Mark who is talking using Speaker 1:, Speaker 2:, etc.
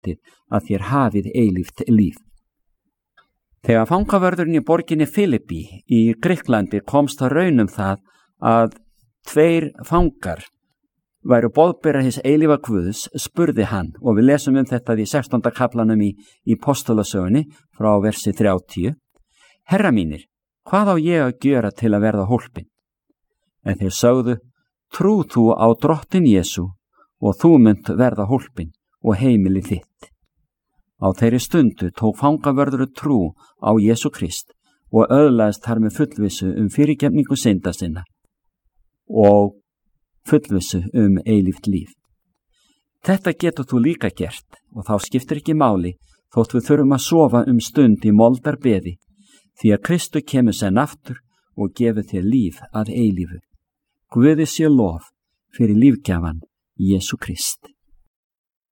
Speaker 1: vitið að þér hafið eilíft líf. Þegar fangavörðurinn í borginni Filippi í Grikklandi komst að raun það að 2 fangar væru boðberar hins eilífa Guðs, spurði hann, og við lesum þetta í 16. kaflanum í Postulasögunni frá versi 30. Herra mínir, hvað á ég að gjöra til að verða hólpin? En þeir sögðu, trú þú á drottin Jesú og þú munt verða hólpin og heimili þitt. Á þeirri stundu tók fangavörður trú á Jesú Krist og öðlaðist þar með fullvissu fyrirgefningu synda sinna og fullvissu eilíft líf. Þetta getur þú líka gert og þá skiptir ekki máli þótt við þurfum að sofa stund í moldarbeði, því að Kristur kemur senn aftur og gefur þér líf að eilífu. Guði sé lof fyrir lífgjafan Jesú Krist.